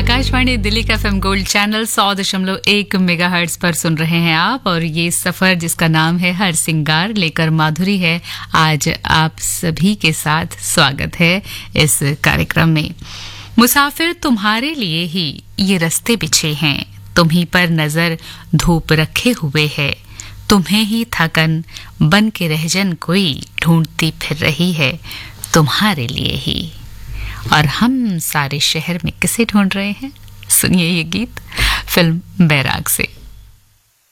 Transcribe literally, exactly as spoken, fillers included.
आकाशवाणी दिल्ली का FM gold channel सौ दशमलव एक मेगाहर्ट्ज पर सुन रहे हैं आप, और ये सफर जिसका नाम है हर सिंगार लेकर माधुरी है, आज आप सभी के साथ स्वागत है इस कार्यक्रम में। मुसाफिर तुम्हारे लिए ही ये रास्ते बिछे हैं, तुम्हीं पर नजर धूप रखे हुए है, तुम्हें ही थकन बन के रहजन कोई ढूंढती फिर रही है, तुम्हारे लिए ही। और हम सारे शहर में किसे ढूंढ रहे हैं? सुनिए ये गीत फिल्म बैराग से।